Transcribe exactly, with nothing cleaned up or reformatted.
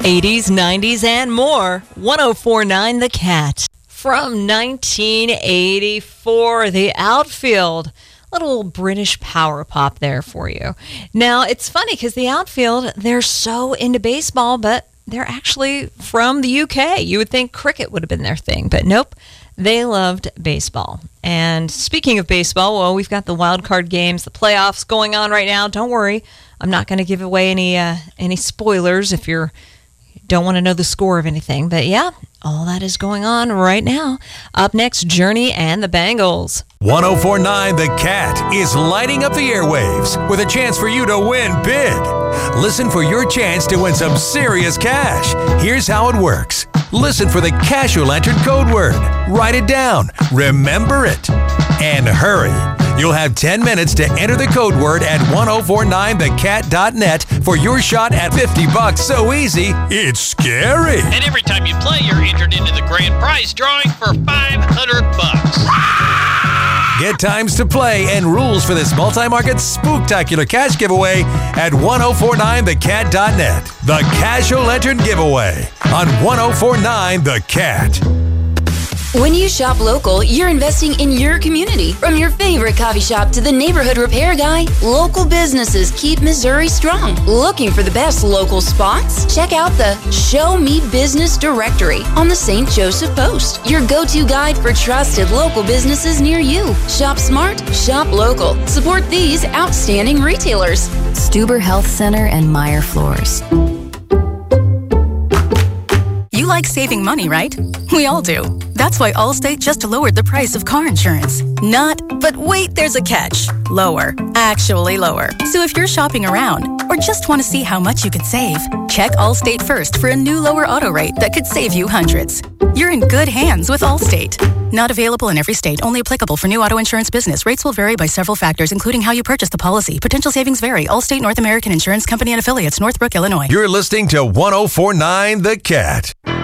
eighties, nineties, and more. one oh four point nine The Cat. From nineteen eighty-four, The Outfield. Little British power pop there for you. Now, it's funny because The Outfield, they're so into baseball, but they're actually from the U K. You would think cricket would have been their thing, but nope. They loved baseball. And speaking of baseball, well, we've got the wild card games, the playoffs going on right now. Don't worry. I'm not going to give away any uh, any spoilers if you're don't want to know the score of anything. But yeah, all that is going on right now. Up next, Journey and the Bangles. one oh four point nine The Cat is lighting up the airwaves with a chance for you to win big. Listen for your chance to win some serious cash. Here's how it works. Listen for the Cash O Lantern code word. Write it down. Remember it. And hurry. You'll have ten minutes to enter the code word at ten forty-nine the cat dot net for your shot at fifty bucks. So easy, it's scary. And every time you play, you're entered into the grand prize drawing for five hundred bucks. Get times to play and rules for this multi-market spooktacular cash giveaway at ten forty-nine the cat dot net. The Cash O Lantern giveaway on ten forty-nine The Cat. When you shop local, you're investing in your community. From your favorite coffee shop to the neighborhood repair guy, local businesses keep Missouri strong. Looking for the best local spots? Check out the Show Me Business directory on the Saint Joseph Post, your go-to guide for trusted local businesses near you. Shop smart, shop local. Support these outstanding retailers. Stuber Health Center and Meyer Floors. You like saving money, right? We all do. That's why Allstate just lowered the price of car insurance. Not, but wait, there's a catch. Lower. Actually lower. So if you're shopping around or just want to see how much you could save, check Allstate first for a new lower auto rate that could save you hundreds. You're in good hands with Allstate. Not available in every state. Only applicable for new auto insurance business. Rates will vary by several factors, including how you purchase the policy. Potential savings vary. Allstate North American Insurance Company and affiliates, Northbrook, Illinois. You're listening to ten forty-nine The Cat.